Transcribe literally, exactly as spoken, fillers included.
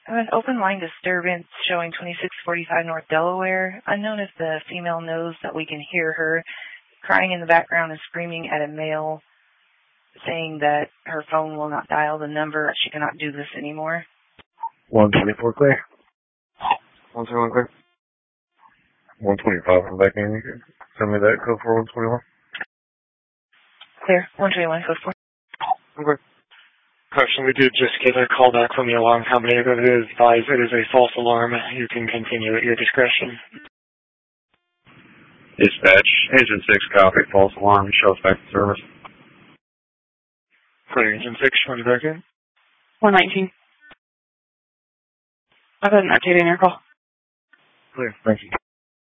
I have an open line disturbance showing twenty-six forty-five North Delaware. Unknown if the female knows that we can hear her crying in the background and screaming at a male, saying that her phone will not dial the number. She cannot do this anymore. one twenty-four clear. one twenty-one clear. one twenty-five, I'm back in. You can send me that code for one twenty-one. Clear. one twenty-one, code four. Okay. Question, we did just get a call back from the alarm company that it is advised it is a false alarm. You can continue at your discretion. Dispatch, Engine six copy, false alarm, show us back to service. Clear, Engine six, show me back in. one nineteen. I've got an update in your call. Clear, thank you.